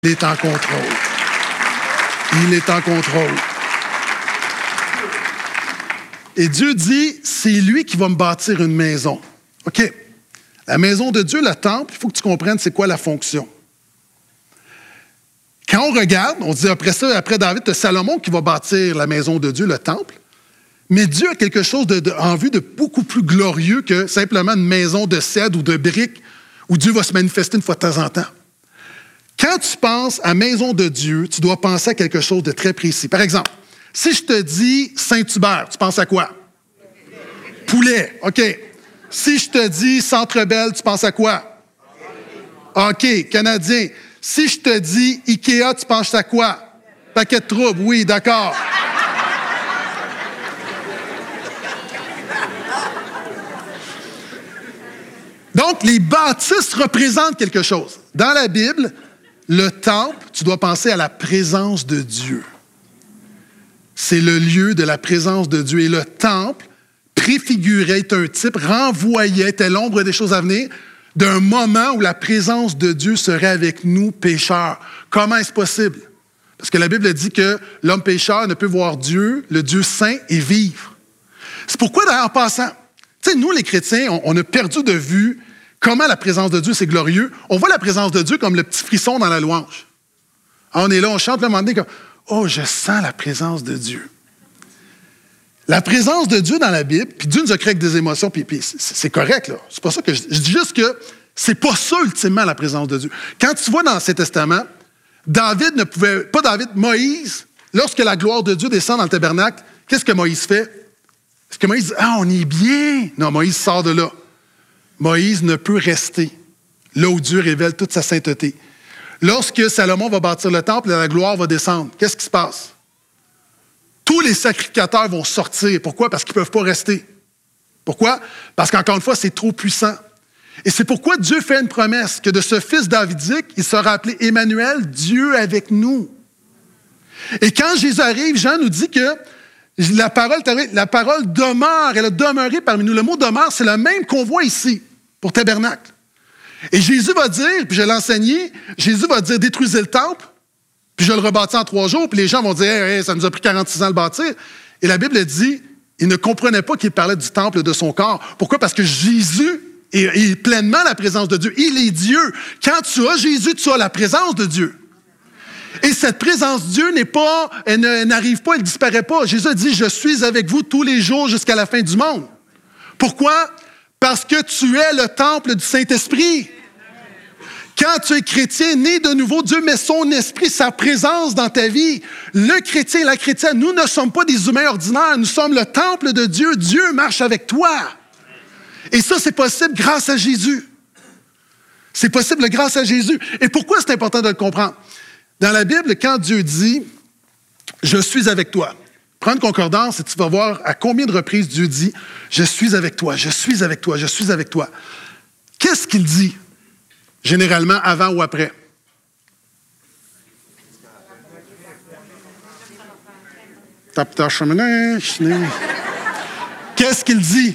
Il est en contrôle. Il est en contrôle. Et Dieu dit, c'est lui qui va me bâtir une maison. OK. La maison de Dieu, le temple, il faut que tu comprennes c'est quoi la fonction. Quand on regarde, on dit après ça, après David, c'est Salomon qui va bâtir la maison de Dieu, le temple. Mais Dieu a quelque chose en vue de beaucoup plus glorieux que simplement une maison de cèdre ou de briques où Dieu va se manifester une fois de temps en temps. Quand tu penses à maison de Dieu, tu dois penser à quelque chose de très précis. Par exemple, si je te dis Saint-Hubert, tu penses à quoi? Poulet, OK. Si je te dis Centre Bell, tu penses à quoi? OK, Canadien. Si je te dis Ikea, tu penses à quoi? Paquet de troubles, oui, d'accord. Donc, les bâtisses représentent quelque chose. Dans la Bible, le temple, tu dois penser à la présence de Dieu. C'est le lieu de la présence de Dieu. Et le temple préfigurait, est un type, renvoyait, était l'ombre des choses à venir, d'un moment où la présence de Dieu serait avec nous, pécheurs. Comment est-ce possible? Parce que la Bible dit que l'homme pécheur ne peut voir Dieu, le Dieu saint, et vivre. C'est pourquoi, d'ailleurs, en passant, tu sais, nous, les chrétiens, on a perdu de vue comment la présence de Dieu, c'est glorieux. On voit la présence de Dieu comme le petit frisson dans la louange. On est là, on chante, à un moment donné, comme « Oh, je sens la présence de Dieu ». La présence de Dieu dans la Bible, puis Dieu nous a créé avec des émotions, puis c'est correct, là. C'est pas ça que je dis juste que c'est pas ça, ultimement, la présence de Dieu. Quand tu vois dans l'Ancien Testament, Moïse, lorsque la gloire de Dieu descend dans le tabernacle, qu'est-ce que Moïse fait? Est-ce que Moïse dit « Ah, on est bien ». Non, Moïse sort de là. Moïse ne peut rester là où Dieu révèle toute sa sainteté. Lorsque Salomon va bâtir le temple, la gloire va descendre. Qu'est-ce qui se passe? Tous les sacrificateurs vont sortir. Pourquoi? Parce qu'ils ne peuvent pas rester. Pourquoi? Parce qu'encore une fois, c'est trop puissant. Et c'est pourquoi Dieu fait une promesse que de ce fils davidique, il sera appelé Emmanuel, Dieu avec nous. Et quand Jésus arrive, Jean nous dit que la parole demeure, elle a demeuré parmi nous. Le mot demeure, c'est le même qu'on voit ici, pour tabernacle. Et Jésus va dire, puis je l'ai enseigné, Jésus va dire, détruisez le temple, puis je le rebâtis en 3 jours, puis les gens vont dire, hey, ça nous a pris 46 ans de le bâtir. Et la Bible dit, ils ne comprenaient pas qu'il parlait du temple de son corps. Pourquoi? Parce que Jésus est pleinement la présence de Dieu. Il est Dieu. Quand tu as Jésus, tu as la présence de Dieu. Et cette présence de Dieu elle n'arrive pas, elle ne disparaît pas. Jésus a dit, je suis avec vous tous les jours jusqu'à la fin du monde. Pourquoi? Parce que tu es le temple du Saint-Esprit. Quand tu es chrétien, né de nouveau, Dieu met son esprit, sa présence dans ta vie. Le chrétien, la chrétienne, nous ne sommes pas des humains ordinaires, nous sommes le temple de Dieu. Dieu marche avec toi. Et ça, c'est possible grâce à Jésus. C'est possible grâce à Jésus. Et pourquoi c'est important de le comprendre? Dans la Bible, quand Dieu dit « Je suis avec toi », prends une concordance et tu vas voir à combien de reprises Dieu dit « Je suis avec toi, je suis avec toi, je suis avec toi ». Qu'est-ce qu'il dit, généralement, avant ou après? Qu'est-ce qu'il dit?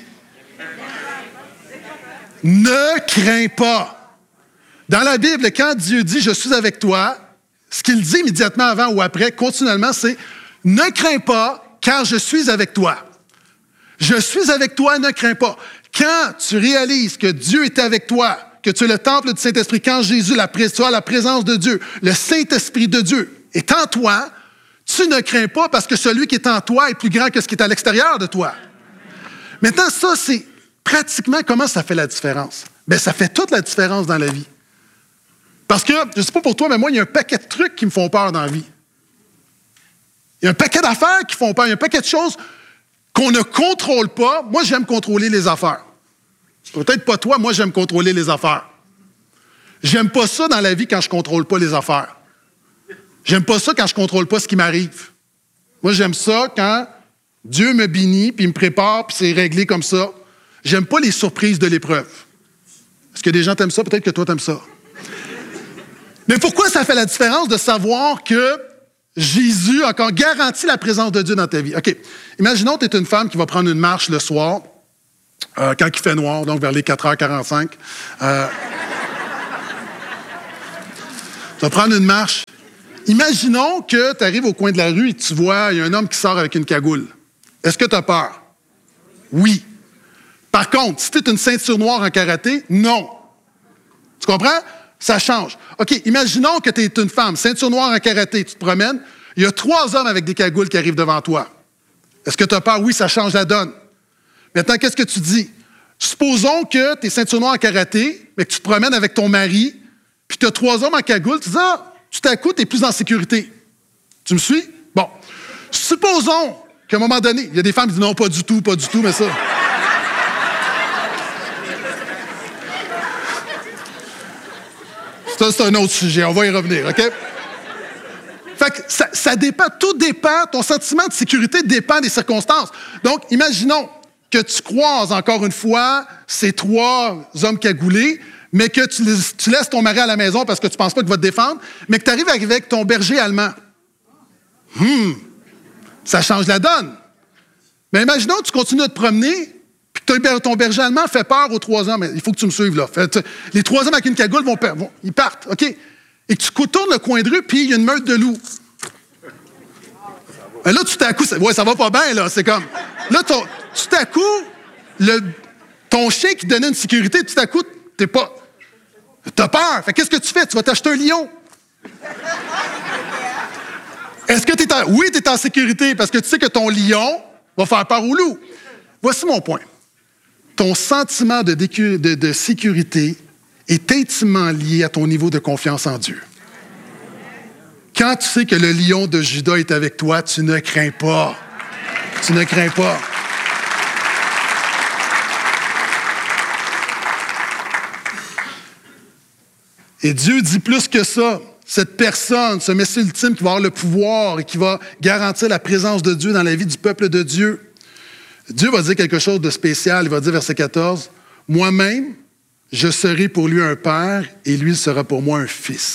Ne crains pas. Dans la Bible, quand Dieu dit « Je suis avec toi », ce qu'il dit immédiatement avant ou après, continuellement, c'est « Ne crains pas, car je suis avec toi. » Je suis avec toi, ne crains pas. Quand tu réalises que Dieu est avec toi, que tu es le temple du Saint-Esprit, quand Jésus, tu as la présence de Dieu, le Saint-Esprit de Dieu est en toi, tu ne crains pas parce que celui qui est en toi est plus grand que ce qui est à l'extérieur de toi. Maintenant, ça, c'est pratiquement comment ça fait la différence. Bien, ça fait toute la différence dans la vie. Parce que, je ne sais pas pour toi, mais moi, il y a un paquet de trucs qui me font peur dans la vie. Il y a un paquet d'affaires qui font peur. Il y a un paquet de choses qu'on ne contrôle pas. Moi, j'aime contrôler les affaires. Peut-être pas toi, moi, j'aime contrôler les affaires. J'aime pas ça dans la vie quand je ne contrôle pas les affaires. J'aime pas ça quand je ne contrôle pas ce qui m'arrive. Moi, j'aime ça quand Dieu me bénit, puis il me prépare, puis c'est réglé comme ça. J'aime pas les surprises de l'épreuve. Est-ce que des gens t'aiment ça? Peut-être que toi, t'aimes ça. Mais pourquoi ça fait la différence de savoir que Jésus a encore garanti la présence de Dieu dans ta vie? OK. Imaginons que tu es une femme qui va prendre une marche le soir, quand il fait noir, donc vers les 4h45. Tu vas prendre une marche. Imaginons que tu arrives au coin de la rue et tu vois, il y a un homme qui sort avec une cagoule. Est-ce que tu as peur? Oui. Par contre, si tu es une ceinture noire en karaté, non. Tu comprends? Ça change. OK, imaginons que tu es une femme, ceinture noire en karaté, tu te promènes, il y a 3 hommes avec des cagoules qui arrivent devant toi. Est-ce que tu as peur? Oui, ça change la donne. Maintenant, qu'est-ce que tu dis? Supposons que tu es ceinture noire en karaté, mais que tu te promènes avec ton mari, puis tu as 3 hommes en cagoule, tu dis, tout à coup, tu es plus en sécurité. Tu me suis? Bon. Supposons qu'à un moment donné, il y a des femmes qui disent non, pas du tout, mais ça. Ça, c'est un autre sujet, on va y revenir, OK? Fait que ça dépend, tout dépend, ton sentiment de sécurité dépend des circonstances. Donc, imaginons que tu croises encore une fois ces 3 hommes cagoulés, mais que tu laisses ton mari à la maison parce que tu ne penses pas qu'il va te défendre, mais que tu arrives avec ton berger allemand. Ça change la donne. Mais imaginons que tu continues de te promener, puis que ton berger allemand fait peur aux 3 hommes. Il faut que tu me suives, là. Les 3 hommes avec une cagoule ils partent, OK? Et que tu tournes le coin de rue, puis il y a une meute de loups. Et là, tout à coup, ça va pas bien, là. C'est comme... Là, tout à coup, ton chien qui te donnait une sécurité, tout à coup, t'as peur. Fait qu'est-ce que tu fais? Tu vas t'acheter un lion. Est-ce que Oui, tu es en sécurité parce que tu sais que ton lion va faire peur au loup. Voici mon point. Ton sentiment de sécurité est intimement lié à ton niveau de confiance en Dieu. Quand tu sais que le lion de Juda est avec toi, tu ne crains pas. Tu ne crains pas. Et Dieu dit plus que ça. Cette personne, ce Messie ultime qui va avoir le pouvoir et qui va garantir la présence de Dieu dans la vie du peuple de Dieu. Dieu va dire quelque chose de spécial. Il va dire, verset 14, « Moi-même, je serai pour lui un père et lui sera pour moi un fils. »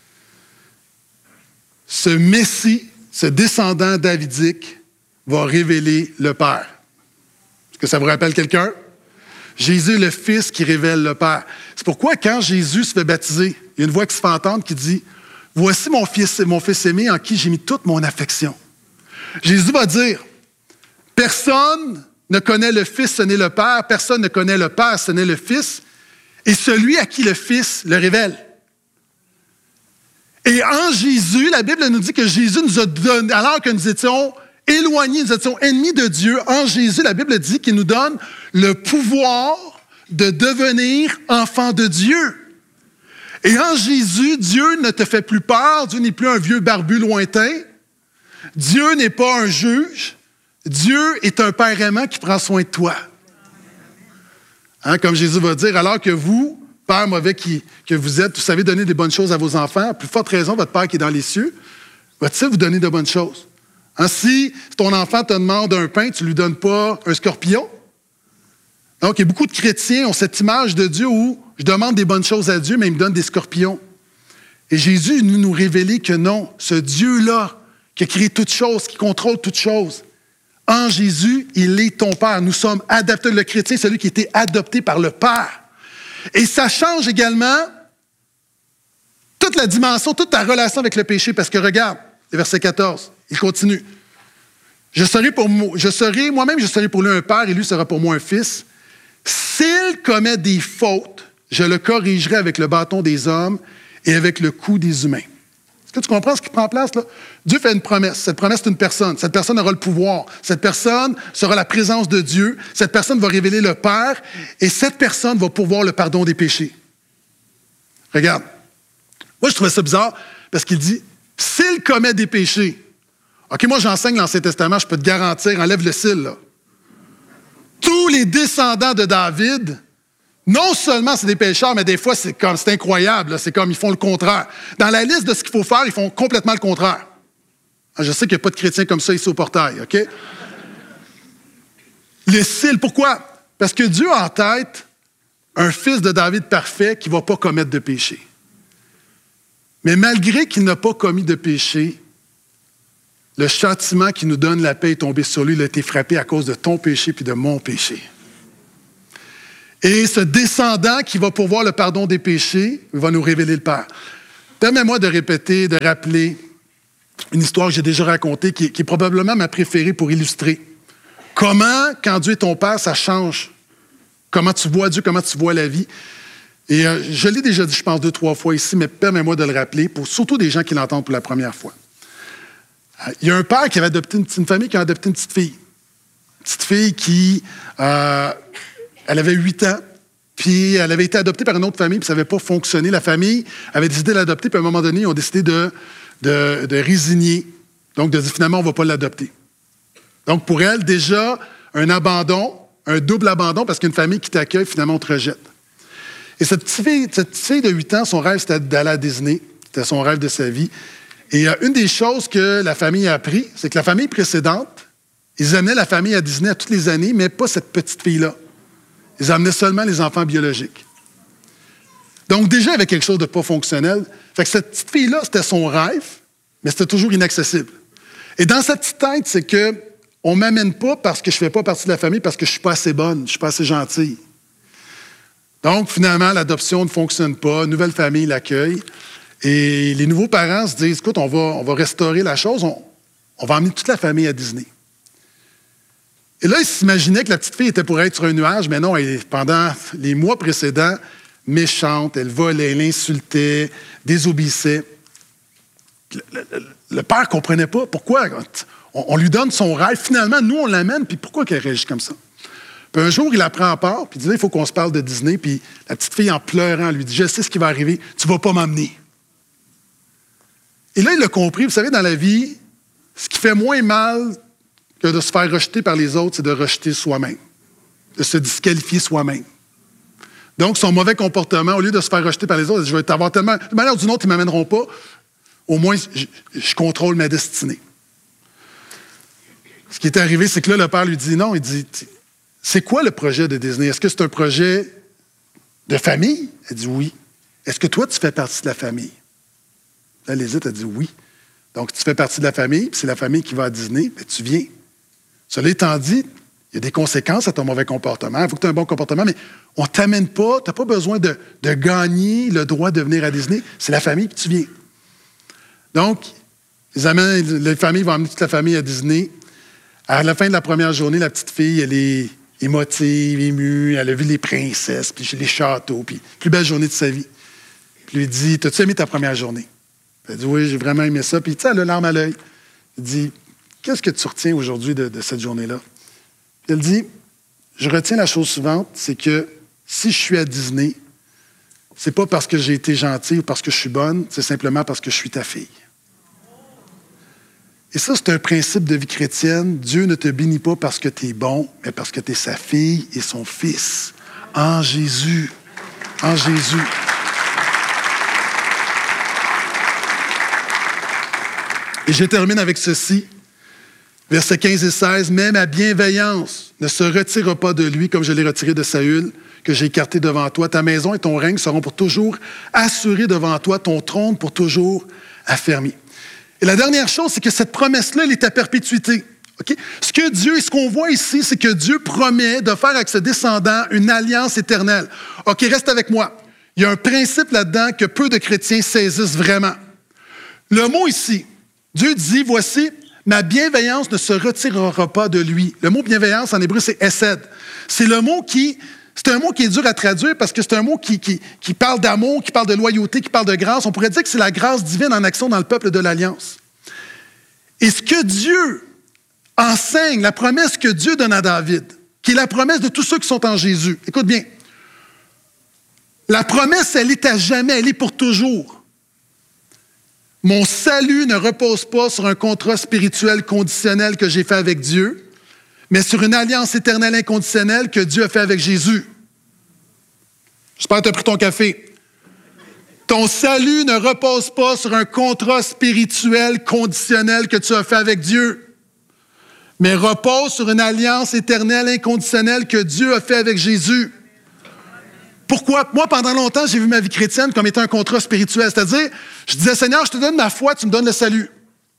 Ce Messie, ce descendant davidique, va révéler le Père. Est-ce que ça vous rappelle quelqu'un? Jésus est le Fils qui révèle le Père. C'est pourquoi quand Jésus se fait baptiser, il y a une voix qui se fait entendre qui dit « Voici mon fils aimé en qui j'ai mis toute mon affection. » Jésus va dire « Personne ne connaît le Fils, ce n'est le Père. Personne ne connaît le Père, ce n'est le Fils. Et celui à qui le Fils le révèle. » Et en Jésus, la Bible nous dit que Jésus nous a donné, alors que nous étions éloignés, nous étions ennemis de Dieu, en Jésus, la Bible dit qu'il nous donne le pouvoir de devenir enfant de Dieu. Et en Jésus, Dieu ne te fait plus peur, Dieu n'est plus un vieux barbu lointain, Dieu n'est pas un juge, Dieu est un Père aimant qui prend soin de toi. Hein, comme Jésus va dire, alors que vous, Père mauvais que vous êtes, vous savez donner des bonnes choses à vos enfants, à plus forte raison, votre Père qui est dans les cieux, va-t-il vous donner de bonnes choses? Hein, si ton enfant te demande un pain, tu ne lui donnes pas un scorpion? Donc, il y a beaucoup de chrétiens qui ont cette image de Dieu où je demande des bonnes choses à Dieu, mais il me donne des scorpions. Et Jésus nous révélait que non, ce Dieu-là, qui a créé toutes choses, qui contrôle toutes choses, en Jésus, il est ton Père. Nous sommes adoptés. Le chrétien, celui qui a été adopté par le Père. Et ça change également toute la dimension, toute ta relation avec le péché, parce que regarde, le verset 14, il continue. Moi-même, je serai pour lui un père et lui sera pour moi un fils. S'il commet des fautes, je le corrigerai avec le bâton des hommes et avec le coup des humains. Est-ce que tu comprends ce qui prend place là? Dieu fait une promesse. Cette promesse, c'est une personne. Cette personne aura le pouvoir. Cette personne sera la présence de Dieu. Cette personne va révéler le Père. Et cette personne va pourvoir le pardon des péchés. Regarde. Moi, je trouvais ça bizarre parce qu'il dit, s'il commet des péchés. OK, moi, j'enseigne l'Ancien Testament, je peux te garantir, enlève le s'il, là. Tous les descendants de David, non seulement c'est des pécheurs, mais des fois, c'est incroyable. Là. C'est comme, ils font le contraire. Dans la liste de ce qu'il faut faire, ils font complètement le contraire. Je sais qu'il n'y a pas de chrétiens comme ça ici au portail, OK? Les cils, pourquoi? Parce que Dieu a en tête un fils de David parfait qui ne va pas commettre de péché. Mais malgré qu'il n'a pas commis de péché, le châtiment qui nous donne la paix est tombé sur lui. Il a été frappé à cause de ton péché puis de mon péché. Et ce descendant qui va pourvoir le pardon des péchés, il va nous révéler le Père. Permets-moi de répéter, de rappeler une histoire que j'ai déjà racontée, qui est probablement ma préférée pour illustrer comment, quand Dieu est ton Père, ça change. Comment tu vois Dieu, comment tu vois la vie. Et je l'ai déjà dit, je pense, 2-3 fois ici, mais permets-moi de le rappeler, pour surtout des gens qui l'entendent pour la première fois. Il y a un père qui avait adopté une famille qui a adopté une petite fille. Une petite fille qui, elle avait 8 ans, puis elle avait été adoptée par une autre famille, puis ça n'avait pas fonctionné. La famille avait décidé de l'adopter, puis à un moment donné, ils ont décidé de résigner. Donc, de dire finalement, on ne va pas l'adopter. Donc, pour elle, déjà, un abandon, un double abandon, parce qu'une famille qui t'accueille, finalement, on te rejette. Et cette petite fille de 8 ans, son rêve, c'était d'aller à Disney. C'était son rêve de sa vie. Et une des choses que la famille a appris, c'est que la famille précédente, ils amenaient la famille à Disney à toutes les années, mais pas cette petite fille-là. Ils amenaient seulement les enfants biologiques. Donc, déjà, il y avait quelque chose de pas fonctionnel. Fait que cette petite fille-là, c'était son rêve, mais c'était toujours inaccessible. Et dans sa petite tête, c'est que on ne m'amène pas parce que je ne fais pas partie de la famille, parce que je ne suis pas assez bonne, je ne suis pas assez gentille. Donc, finalement, l'adoption ne fonctionne pas. Une nouvelle famille l'accueille. Et les nouveaux parents se disent, écoute, on va restaurer la chose, on va emmener toute la famille à Disney. Et là, ils s'imaginaient que la petite fille était pour être sur un nuage, mais non, pendant les mois précédents, méchante, elle volait, elle insultait, désobéissait. Le père ne comprenait pas pourquoi. On lui donne son rêve. Finalement, nous, on l'amène, puis pourquoi qu'elle réagit comme ça? Puis un jour, il la prend à part, puis il dit, il faut qu'on se parle de Disney. Puis la petite fille, en pleurant, lui dit, je sais ce qui va arriver, tu ne vas pas m'emmener. Et là, il a compris, vous savez, dans la vie, ce qui fait moins mal que de se faire rejeter par les autres, c'est de rejeter soi-même, de se disqualifier soi-même. Donc, son mauvais comportement, au lieu de se faire rejeter par les autres, je vais t'avoir tellement... De manière ou d'une autre, ils ne m'amèneront pas. Au moins, je contrôle ma destinée. Ce qui est arrivé, c'est que là, le père lui dit non. Il dit, c'est quoi le projet de Disney? Est-ce que c'est un projet de famille? Elle dit oui. Est-ce que toi, tu fais partie de la famille? Là, elle hésite, elle dit oui. Donc, tu fais partie de la famille, puis c'est la famille qui va à Disney, mais tu viens. Cela étant dit, il y a des conséquences à ton mauvais comportement. Il faut que tu aies un bon comportement, mais on ne t'amène pas, tu n'as pas besoin de gagner le droit de venir à Disney. C'est la famille, puis tu viens. Donc, les familles vont amener toute la famille à Disney. À la fin de la première journée, la petite fille, elle est émotive, émue, elle a vu les princesses, puis les châteaux, puis plus belle journée de sa vie. Puis lui dit, t'as-tu aimé ta première journée? Elle dit, oui, j'ai vraiment aimé ça. Puis tu sais, elle a larme à l'œil. Il dit, qu'est-ce que tu retiens aujourd'hui de cette journée-là? Puis elle dit, je retiens la chose suivante, c'est que si je suis à Disney, c'est pas parce que j'ai été gentille ou parce que je suis bonne, c'est simplement parce que je suis ta fille. Et ça, c'est un principe de vie chrétienne. Dieu ne te bénit pas parce que tu es bon, mais parce que tu es sa fille et son fils. En Jésus. En Jésus. Et je termine avec ceci. Versets 15 et 16. « Mais ma bienveillance ne se retirera pas de lui comme je l'ai retiré de Saül, que j'ai écarté devant toi. Ta maison et ton règne seront pour toujours assurés devant toi, ton trône pour toujours affermi. » Et la dernière chose, c'est que cette promesse-là, elle est à perpétuité. Okay? Ce qu'on voit ici, c'est que Dieu promet de faire avec ses descendants une alliance éternelle. OK, reste avec moi. Il y a un principe là-dedans que peu de chrétiens saisissent vraiment. Le mot ici, Dieu dit, voici, ma bienveillance ne se retirera pas de lui. Le mot bienveillance en hébreu, c'est hesed. C'est un mot qui est dur à traduire parce que c'est un mot qui parle d'amour, qui parle de loyauté, qui parle de grâce. On pourrait dire que c'est la grâce divine en action dans le peuple de l'Alliance. Et ce que Dieu enseigne, la promesse que Dieu donne à David, qui est la promesse de tous ceux qui sont en Jésus. Écoute bien. La promesse, elle est à jamais, elle est pour toujours. Mon salut ne repose pas sur un contrat spirituel conditionnel que j'ai fait avec Dieu, mais sur une alliance éternelle inconditionnelle que Dieu a fait avec Jésus. J'espère que tu as pris ton café. Ton salut ne repose pas sur un contrat spirituel conditionnel que tu as fait avec Dieu, mais repose sur une alliance éternelle inconditionnelle que Dieu a fait avec Jésus. Pourquoi? Moi, pendant longtemps, j'ai vu ma vie chrétienne comme étant un contrat spirituel. C'est-à-dire, je disais, Seigneur, je te donne ma foi, tu me donnes le salut.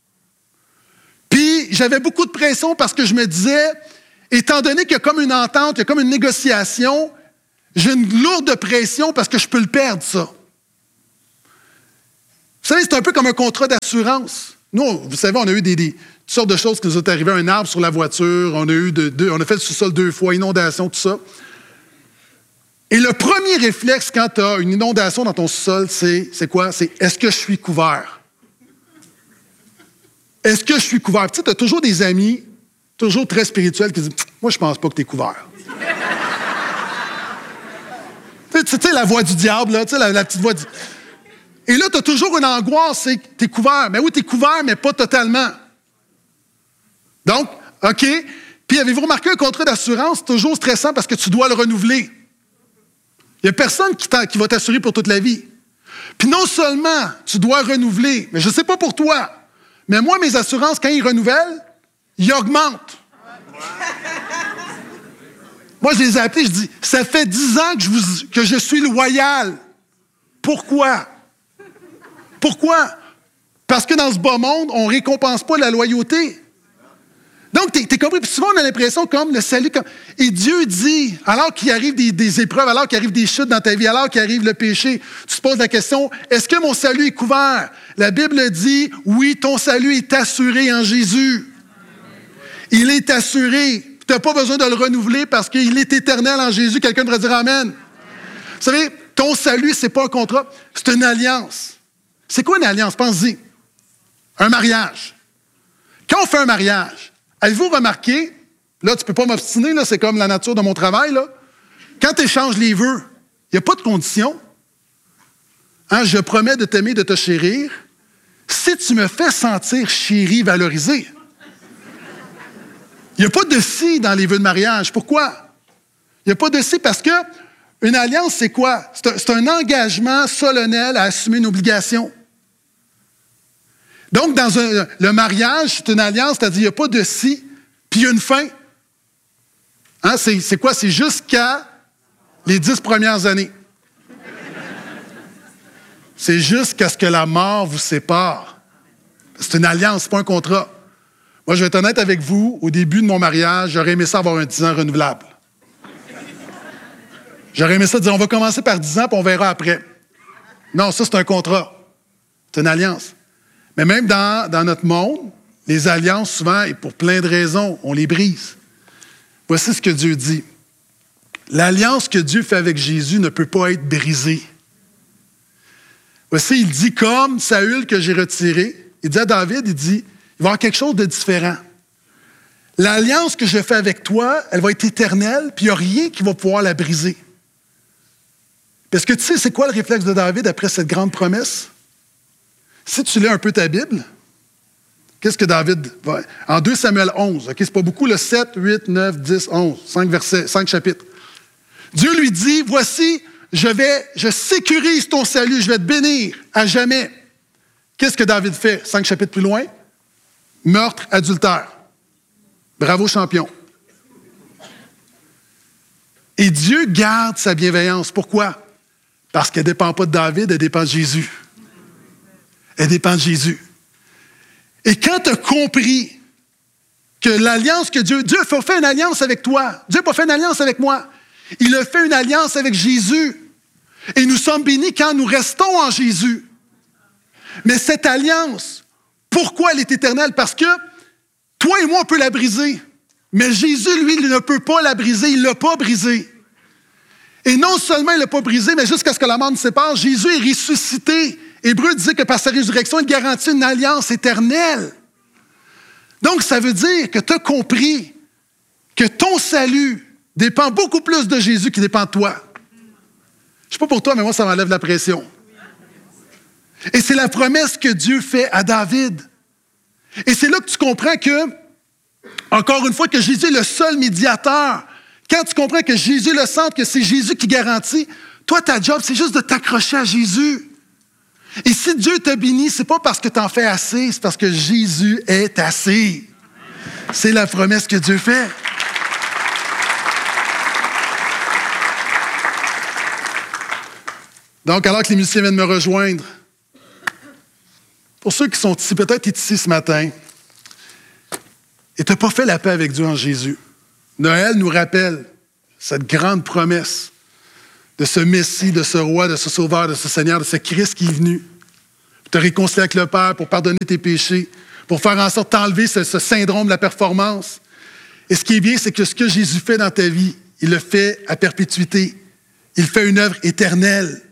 Puis, j'avais beaucoup de pression parce que je me disais, étant donné qu'il y a comme une entente, il y a comme une négociation, j'ai une lourde pression parce que je peux le perdre, ça. savez, c'est un peu comme un contrat d'assurance. Nous, vous savez, on a eu toutes sortes de choses qui nous sont arrivées. Un arbre sur la voiture, on a fait le sous-sol 2 fois, inondation, tout ça. Et le premier réflexe quand tu as une inondation dans ton sous-sol, c'est quoi? C'est « est-ce que je suis couvert? » Est-ce que je suis couvert? Tu sais, tu as toujours des amis, toujours très spirituels, qui disent « moi, je pense pas que tu es couvert. » Tu sais, la voix du diable, là, tu sais, la petite voix du... Et là, tu as toujours une angoisse, c'est que tu es couvert. Mais oui, tu es couvert, mais pas totalement. Donc, OK. Puis, avez-vous remarqué un contrat d'assurance, c'est toujours stressant parce que tu dois le renouveler. Il n'y a personne qui va t'assurer pour toute la vie. Puis non seulement tu dois renouveler, mais je ne sais pas pour toi, mais moi, mes assurances, quand ils renouvellent, ils augmentent. Moi, je les ai appelés, je dis, ça fait 10 ans que je suis loyal. Pourquoi? Pourquoi? Parce que dans ce bas monde, on ne récompense pas la loyauté. Donc, t'es compris? Puis souvent, on a l'impression comme le salut. Et Dieu dit, alors qu'il arrive des épreuves, alors qu'il arrive des chutes dans ta vie, alors qu'il arrive le péché, tu te poses la question, est-ce que mon salut est couvert? La Bible dit, oui, ton salut est assuré en Jésus. Il est assuré. Tu n'as pas besoin de le renouveler parce qu'il est éternel en Jésus. Quelqu'un devrait dire Amen. Vous savez, ton salut, ce n'est pas un contrat, c'est une alliance. C'est quoi une alliance? Pense-y. Un mariage. Quand on fait un mariage, avez-vous remarqué, là, tu ne peux pas m'obstiner, là, c'est comme la nature de mon travail, là. Quand tu échanges les vœux, il n'y a pas de condition. Hein, je promets de t'aimer, de te chérir. Si tu me fais sentir chéri, valorisé. Il n'y a pas de si dans les vœux de mariage. Pourquoi? Il n'y a pas de si parce que une alliance, c'est quoi? C'est un engagement solennel à assumer une obligation. Donc, dans le mariage, c'est une alliance, c'est-à-dire qu'il n'y a pas de si, puis il y a une fin. Hein, c'est quoi? C'est jusqu'à les 10 premières années. C'est jusqu'à ce que la mort vous sépare. C'est une alliance, c'est pas un contrat. Moi, je vais être honnête avec vous, au début de mon mariage, j'aurais aimé ça avoir un 10 ans renouvelable. J'aurais aimé ça dire, on va commencer par 10 ans, puis on verra après. Non, ça, c'est un contrat. C'est une alliance. Mais même dans notre monde, les alliances, souvent, et pour plein de raisons, on les brise. Voici ce que Dieu dit. L'alliance que Dieu fait avec Jésus ne peut pas être brisée. Voici, il dit, comme Saül que j'ai retiré, il dit à David, il dit, il va y avoir quelque chose de différent. L'alliance que je fais avec toi, elle va être éternelle, puis il n'y a rien qui va pouvoir la briser. Parce que tu sais, c'est quoi le réflexe de David après cette grande promesse? Si tu lis un peu ta Bible, qu'est-ce que David va... En 2 Samuel 11, okay, c'est pas beaucoup, le 7, 8, 9, 10, 11, 5 versets, 5 chapitres. Dieu lui dit, voici, je sécurise ton salut, je vais te bénir à jamais. Qu'est-ce que David fait? 5 chapitres plus loin, meurtre, adultère. Bravo, champion. Et Dieu garde sa bienveillance. Pourquoi? Parce qu'elle ne dépend pas de David, elle dépend de Jésus. Elle dépend de Jésus. Et quand tu as compris que l'alliance que Dieu a fait une alliance avec toi, Dieu n'a pas fait une alliance avec moi, il a fait une alliance avec Jésus. Et nous sommes bénis quand nous restons en Jésus. Mais cette alliance, pourquoi elle est éternelle? Parce que toi et moi, on peut la briser. Mais Jésus, lui, il ne peut pas la briser. Il ne l'a pas brisée. Et non seulement il ne l'a pas brisée, mais jusqu'à ce que la mort nous sépare, Jésus est ressuscité. Hébreu disait que par sa résurrection, il garantit une alliance éternelle. Donc, ça veut dire que tu as compris que ton salut dépend beaucoup plus de Jésus qu'il dépend de toi. Je ne sais pas pour toi, mais moi, ça m'enlève la pression. Et c'est la promesse que Dieu fait à David. Et c'est là que tu comprends que, encore une fois, que Jésus est le seul médiateur. Quand tu comprends que Jésus le centre, que c'est Jésus qui garantit, toi, ta job, c'est juste de t'accrocher à Jésus. Et si Dieu t'a béni, c'est pas parce que tu en fais assez, c'est parce que Jésus est assez. C'est la promesse que Dieu fait. Donc, alors que les musiciens viennent me rejoindre, pour ceux qui sont ici, peut-être ici ce matin, et tu n'as pas fait la paix avec Dieu en Jésus, Noël nous rappelle cette grande promesse de ce Messie, de ce roi, de ce sauveur, de ce Seigneur, de ce Christ qui est venu. te réconcilier avec le Père, pour pardonner tes péchés, pour faire en sorte d'enlever ce syndrome de la performance. Et ce qui est bien, c'est que ce que Jésus fait dans ta vie, il le fait à perpétuité. Il fait une œuvre éternelle.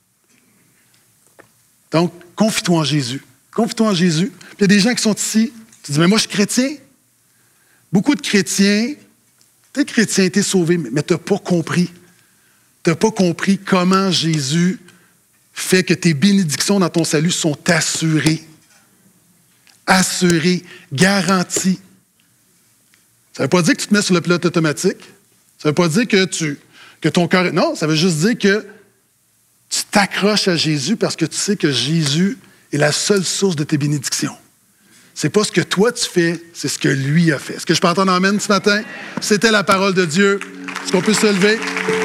Donc, confie-toi en Jésus. Confie-toi en Jésus. Puis il y a des gens qui sont ici, tu dis, mais moi je suis chrétien. Beaucoup de chrétiens, t'es chrétien, t'es sauvé, mais tu n'as pas compris. Tu n'as pas compris comment Jésus fait que tes bénédictions dans ton salut sont assurées. Assurées, garanties. Ça ne veut pas dire que tu te mets sur le pilote automatique. Ça ne veut pas dire que ton cœur... Non, ça veut juste dire que tu t'accroches à Jésus parce que tu sais que Jésus est la seule source de tes bénédictions. C'est pas ce que toi tu fais, c'est ce que lui a fait. Est-ce que je peux entendre amen ce matin? C'était la parole de Dieu. Est-ce qu'on peut se lever?